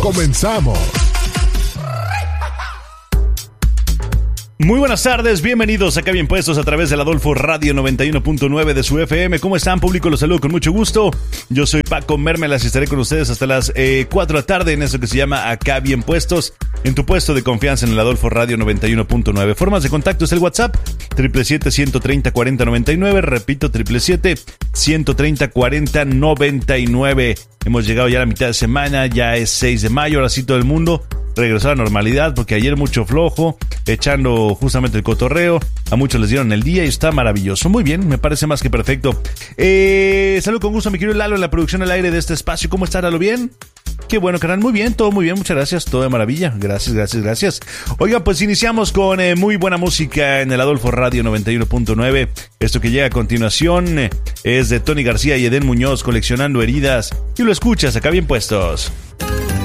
comenzamos. Muy buenas tardes, bienvenidos a Acá Bien Puestos a través del Adolfo Radio 91.9 de su FM. ¿Cómo están, público? Los saludo con mucho gusto. Yo soy Paco Mérmelas y estaré con ustedes hasta las 4 de la tarde en eso que se llama Acá Bien Puestos, en tu puesto de confianza en el Adolfo Radio 91.9. Formas de contacto es el WhatsApp 777-130-4099. Repito, 777-130-4099. Hemos llegado ya a la mitad de semana, ya es 6 de mayo, ahora sí todo el mundo regresó a la normalidad, porque ayer mucho flojo, echando justamente el cotorreo, a muchos les dieron el día y está maravilloso. Muy bien, me parece más que perfecto. Saludo con gusto a mi querido Lalo en la producción al aire de este espacio. ¿Cómo está, Lalo? ¿Bien? Qué bueno, carnal, muy bien, todo muy bien, muchas gracias, todo de maravilla, gracias. Oigan, pues iniciamos con muy buena música en el Adolfo Radio 91.9. Esto que llega a continuación es de Tony García y Edén Muñoz, Coleccionando Heridas, y lo escuchas Acá Bien Puestos.